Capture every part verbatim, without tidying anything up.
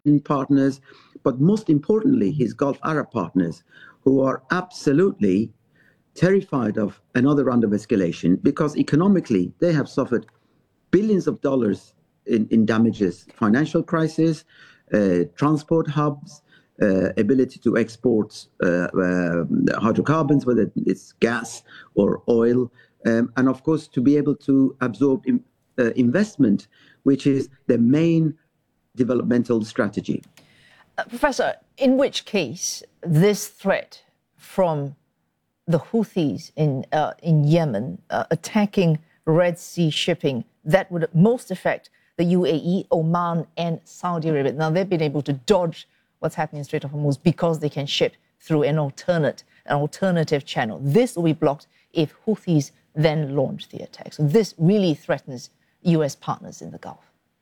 partners, but most importantly, his Gulf Arab partners, who are absolutely terrified of another round of escalation because economically they have suffered billions of dollars in, in damages, financial crisis, uh, transport hubs, uh, ability to export uh, uh, hydrocarbons, whether it's gas or oil, um, and of course to be able to absorb in, uh, investment, which is the main developmental strategy. Uh, Professor, in which case this threat from the Houthis in uh, in Yemen uh, attacking Red Sea shipping, that would most affect the U A E, Oman, and Saudi Arabia. Now, they've been able to dodge what's happening in Strait of Hormuz because they can ship through an alternate, an alternative channel. This will be blocked if Houthis then launch the attack. So this really threatens U S partners in the Gulf.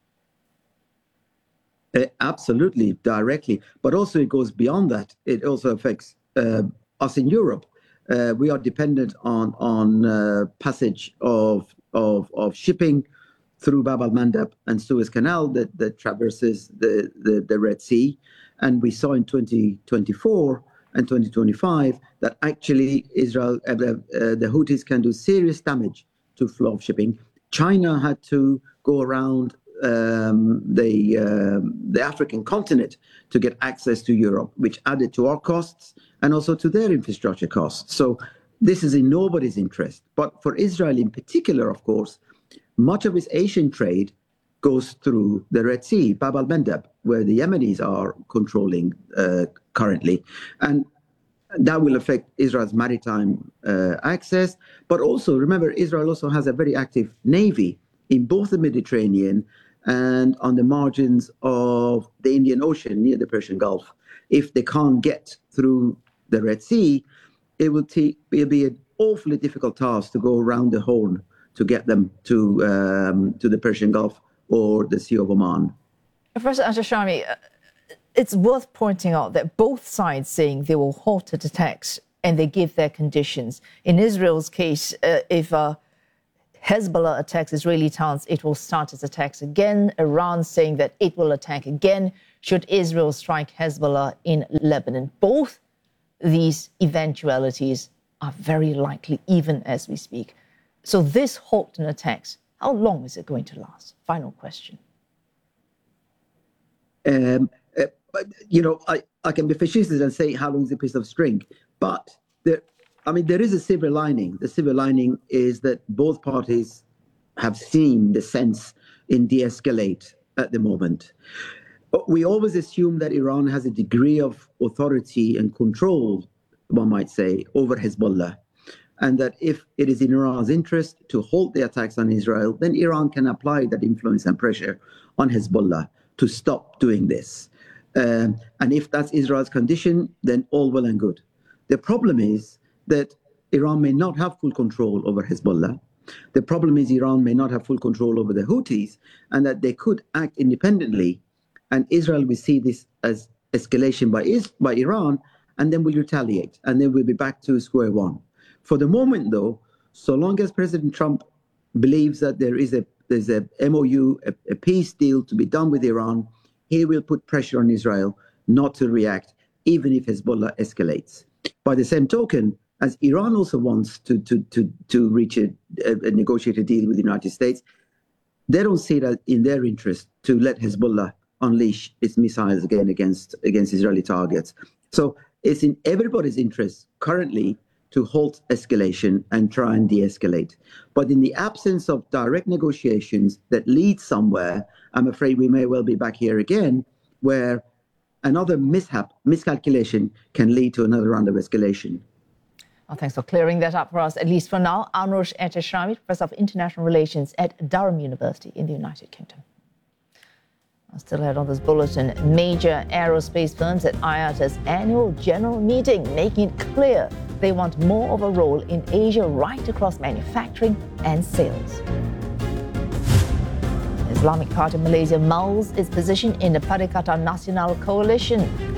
Uh, absolutely, directly. But also it goes beyond that. It also affects uh, us in Europe. Uh, we are dependent on on uh, passage of, of of shipping through Bab al-Mandab and Suez Canal that, that traverses the, the, the Red Sea. And we saw in twenty twenty-four and twenty twenty-five that actually Israel, uh, uh, the Houthis can do serious damage to flow of shipping. China had to go around um, the, uh, the African continent to get access to Europe, which added to our costs and also to their infrastructure costs. So this is in nobody's interest. But for Israel in particular, of course, much of its Asian trade goes through the Red Sea, Bab al-Mandab, where the Yemenis are controlling uh, currently. And that will affect Israel's maritime uh, access. But also, remember, Israel also has a very active navy in both the Mediterranean and on the margins of the Indian Ocean near the Persian Gulf. If they can't get through the Red Sea, it will take, it'll be an awfully difficult task to go around the Horn to get them to um, to the Persian Gulf or the Sea of Oman. Professor Al-Jashami, uh, it's worth pointing out that both sides saying they will halt attacks and they give their conditions. In Israel's case, uh, if uh, Hezbollah attacks Israeli towns, it will start its attacks again. Iran saying that it will attack again should Israel strike Hezbollah in Lebanon. Both these eventualities are very likely, even as we speak. So this halt in attacks, how long is it going to last? Final question. Um, uh, but, you know, I, I can be facetious and say how long is a piece of string. But, there, I mean, there is a silver lining. The silver lining is that both parties have seen the sense in de-escalate at the moment. We always assume that Iran has a degree of authority and control, one might say, over Hezbollah. And that if it is in Iran's interest to halt the attacks on Israel, then Iran can apply that influence and pressure on Hezbollah to stop doing this. Um, and if that's Israel's condition, then all well and good. The problem is that Iran may not have full control over Hezbollah. The problem is Iran may not have full control over the Houthis, and that they could act independently. And Israel will see this as escalation by, is- by Iran, and then will retaliate. And then we'll be back to square one. For the moment, though, so long as President Trump believes that there is a there's a M O U, a, a peace deal to be done with Iran, he will put pressure on Israel not to react, even if Hezbollah escalates. By the same token, as Iran also wants to to to to reach a, a, a negotiated deal with the United States, they don't see that in their interest to let Hezbollah unleash its missiles again against against Israeli targets. So it's in everybody's interest currently to halt escalation and try and de-escalate. But in the absence of direct negotiations that lead somewhere, I'm afraid we may well be back here again, where another mishap, miscalculation can lead to another round of escalation. Well, thanks for clearing that up for us, at least for now. Anoush Ehteshami, Professor of International Relations at Durham University in the United Kingdom. I'll still ahead on this bulletin, major aerospace firms at I A T A's annual general meeting making it clear they want more of a role in Asia right across manufacturing and sales. Islamic Party of Malaysia mulls its position in the Perikatan Nasional coalition.